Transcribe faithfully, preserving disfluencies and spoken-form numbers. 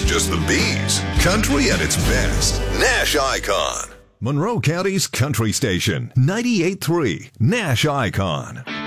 just the bees. Country at its best. Nash Icon. Monroe County's country station. ninety-eight point three Nash Icon.